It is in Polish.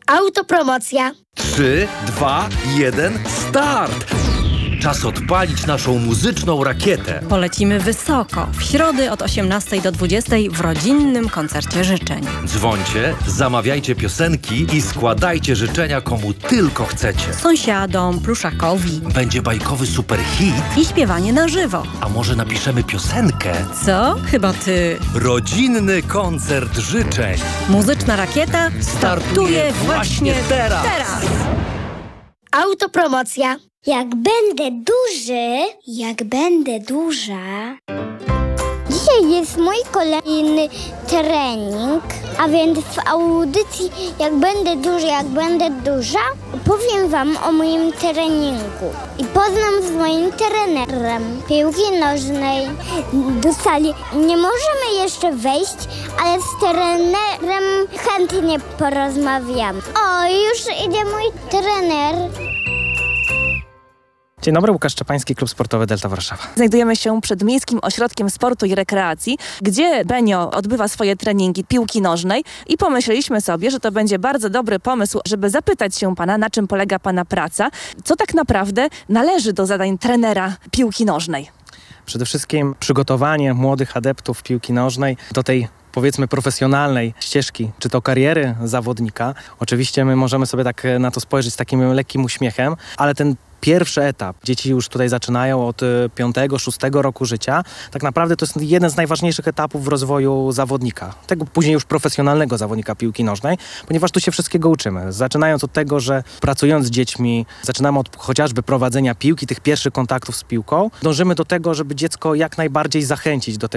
Autopromocja. 3, 2, 1, start! Czas odpalić naszą muzyczną rakietę. Polecimy wysoko, w środy od 18 do 20 w rodzinnym koncercie życzeń. Dzwońcie, zamawiajcie piosenki i składajcie życzenia komu tylko chcecie. Sąsiadom, pluszakowi Będzie bajkowy superhit, i śpiewanie na żywo. a może napiszemy piosenkę? Co? Chyba ty. Rodzinny koncert życzeń. Muzyczna rakieta startuje właśnie teraz. Autopromocja. Jak będę duża... Dzisiaj jest mój kolejny trening, a więc w audycji Jak będę duża, powiem wam o moim treningu i poznam z moim trenerem piłki nożnej do sali. Nie możemy jeszcze wejść, ale z trenerem chętnie porozmawiam. O, już idzie mój trener. Dzień dobry, Łukasz Szczepański, Klub Sportowy Delta Warszawa. Znajdujemy się przed Miejskim Ośrodkiem Sportu i Rekreacji, gdzie Benio odbywa swoje treningi piłki nożnej i pomyśleliśmy sobie, że to będzie bardzo dobry pomysł, żeby zapytać się pana, na czym polega pana praca, co tak naprawdę należy do zadań trenera piłki nożnej. Przede wszystkim przygotowanie młodych adeptów piłki nożnej do tej, powiedzmy, profesjonalnej ścieżki, czy to kariery zawodnika. Oczywiście my możemy sobie tak na to spojrzeć z takim lekkim uśmiechem, ale ten pierwszy etap, dzieci już tutaj zaczynają od 5-6 roku życia, tak naprawdę to jest jeden z najważniejszych etapów w rozwoju zawodnika, tego później już profesjonalnego zawodnika piłki nożnej, ponieważ tu się wszystkiego uczymy. Zaczynając od tego, że pracując z dziećmi, zaczynamy od chociażby prowadzenia piłki, tych pierwszych kontaktów z piłką, dążymy do tego, żeby dziecko jak najbardziej zachęcić do tego,